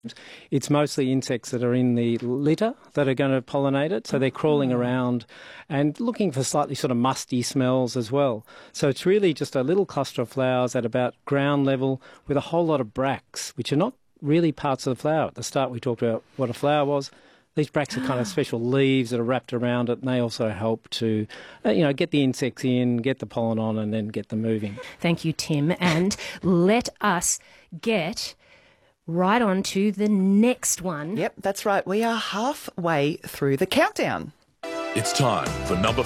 It's mostly insects that are in the litter that are going to pollinate it. So they're crawling around and looking for slightly sort of musty smells as well. So it's really just a little cluster of flowers at about ground level with a whole lot of bracts, which are not really parts of the flower. At the start we talked about what a flower was. These bracts are kind of special leaves that are wrapped around it, and they also help to, get the insects in, get the pollen on, and then get them moving. Thank you, Tim. And let us get right on to the next one. Yep, that's right. We are halfway through the countdown. It's time for number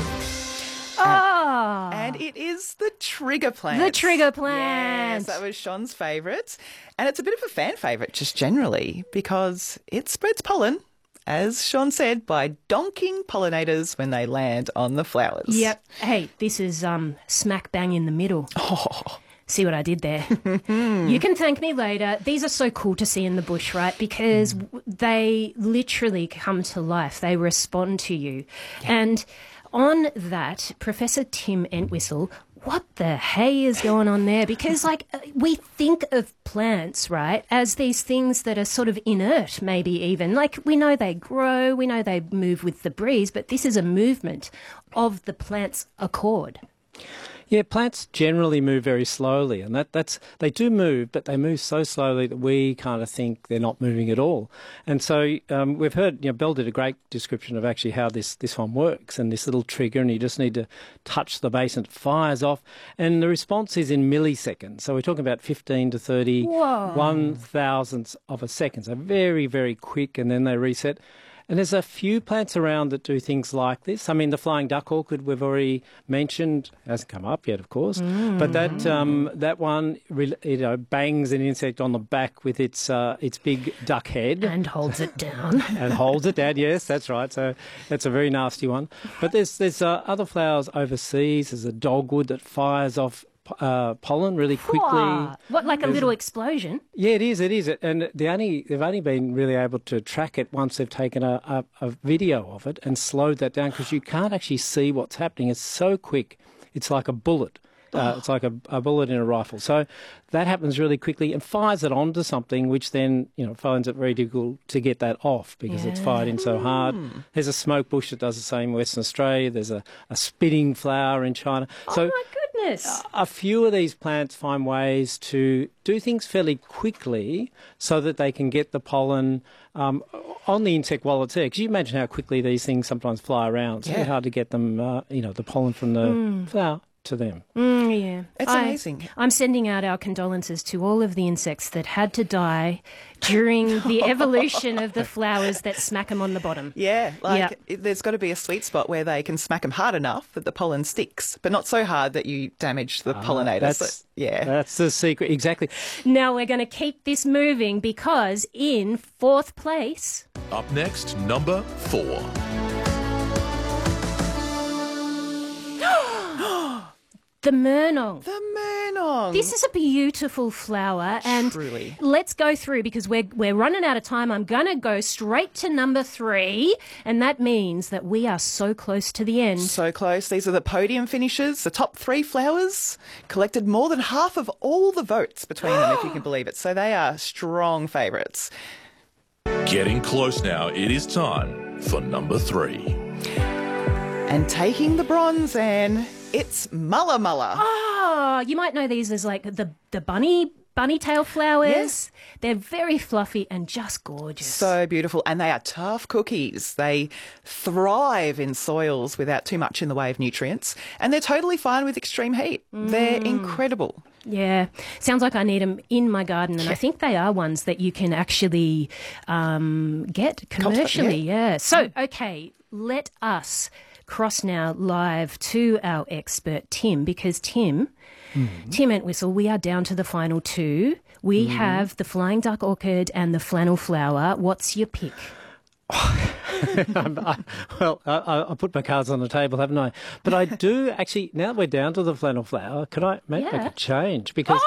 5. And it is the trigger plant. The trigger plant. Yes, that was Sean's favourite. And it's a bit of a fan favourite just generally because it spreads pollen, as Sean said, by donking pollinators when they land on the flowers. Yep. Hey, this is smack bang in the middle. Oh. See what I did there? You can thank me later. These are so cool to see in the bush, right? Because they literally come to life. They respond to you. Yeah. And on that, Professor Tim Entwistle, what the hey is going on there? Because, we think of plants, right, as these things that are sort of inert, maybe even. We know they grow, we know they move with the breeze, but this is a movement of the plant's accord. Yeah, plants generally move very slowly, and they do move, but they move so slowly that we kind of think they're not moving at all. And so we've heard, Belle did a great description of actually how this one works, and this little trigger, and you just need to touch the base and it fires off, and the response is in milliseconds. So we're talking about 15 to 30, 1,000ths of a second. So very, very quick, and then they reset. And there's a few plants around that do things like this. I mean, the flying duck orchid we've already mentioned hasn't come up yet, of course, but that one bangs an insect on the back with its big duck head and holds it down. And holds it down. Yes, that's right. So that's a very nasty one. But there's other flowers overseas. There's a dogwood that fires off pollen really quickly. What, like a little explosion? Yeah, it is. And they've only been really able to track it once they've taken a video of it and slowed that down because you can't actually see what's happening. It's so quick. It's like a bullet. It's like a bullet in a rifle. So that happens really quickly and fires it onto something, which then, finds it very difficult to get that off because it's fired in so hard. There's a smoke bush that does the same in Western Australia. There's a spitting flower in China. So, my goodness. A few of these plants find ways to do things fairly quickly so that they can get the pollen on the insect while it's there. Because you imagine how quickly these things sometimes fly around. It's very hard to get them, the pollen from the flower to them. Yeah. It's amazing. I'm sending out our condolences to all of the insects that had to die during the evolution of the flowers that smack them on the bottom. Yeah, there's got to be a sweet spot where they can smack them hard enough that the pollen sticks, but not so hard that you damage the pollinators. That's the secret, exactly. Now we're going to keep this moving because in 4th place... Up next, number 4. The Murnong. The Murnong. This is a beautiful flower, and truly. Let's go through because we're running out of time. I'm going to go straight to number 3, and that means that we are so close to the end. So close. These are the podium finishers. The top 3 flowers collected more than half of all the votes between them, if you can believe it. So they are strong favourites. Getting close now. It is time for number 3. And taking the bronze, Anne, it's Mulla Mulla. Oh, you might know these as like the bunny tail flowers. Yes. They're very fluffy and just gorgeous. So beautiful. And they are tough cookies. They thrive in soils without too much in the way of nutrients. And they're totally fine with extreme heat. They're incredible. Yeah. Sounds like I need them in my garden. And I think they are ones that you can actually get commercially. Yeah. So, okay, let us cross now live to our expert, Tim, because Tim Entwistle, we are down to the final 2. We have the flying duck orchid and the flannel flower. What's your pick? I put my cards on the table, haven't I? But I do actually, now that we're down to the flannel flower, could I make a change? Because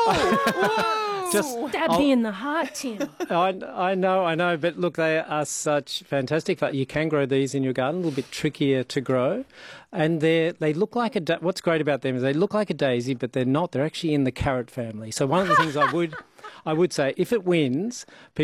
Stab me in the heart, Tim. I know, but look, they are such fantastic. You can grow these in your garden, a little bit trickier to grow. And they look like what's great about them is they look like a daisy, but they're not. They're actually in the carrot family. So one of the things I would say if it wins,